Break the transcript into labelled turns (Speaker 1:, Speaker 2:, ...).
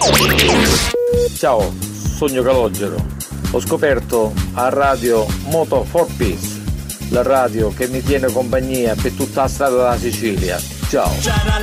Speaker 1: Ciao, Sogno Calogero. Ho scoperto a radio Moto 4 Peace, la radio che mi tiene compagnia per tutta la strada della Sicilia. Ciao.